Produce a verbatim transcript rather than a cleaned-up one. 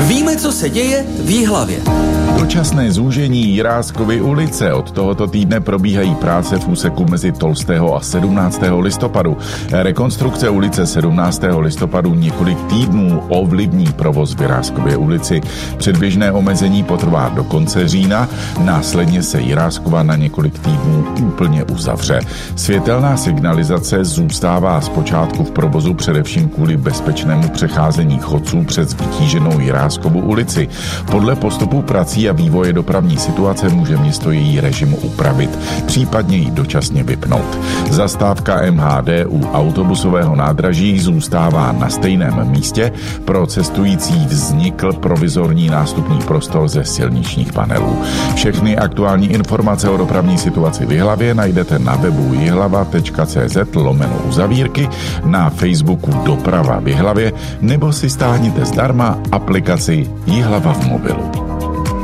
Víme, co se děje v Jihlavě. Dočasné zúžení Jiráskovy ulice. Od tohoto týdne probíhají práce v úseku mezi Tolstého a sedmnáctého listopadu. Rekonstrukce ulice sedmnáctého listopadu několik týdnů ovlivní provoz v Jiráskově ulici. Předběžné omezení potrvá do konce října, následně se Jiráskova na několik týdnů úplně uzavře. Světelná signalizace zůstává zpočátku v provozu především kvůli bezpečnému přecházení chodců přes vytíženou Jiráskovu ulici. Podle postupu prací a vývoje dopravní situace může město její režim upravit, případně ji dočasně vypnout. Zastávka M H D u autobusového nádraží zůstává na stejném místě. Pro cestující vznikl provizorní nástupní prostor ze silničních panelů. Všechny aktuální informace o dopravní situaci v Jihlavě najdete na webu jihlava tečka cé zet lomeno uzavírky, na Facebooku Doprava v Jihlavě nebo si stáhněte zdarma aplikaci Jihlava v mobilu.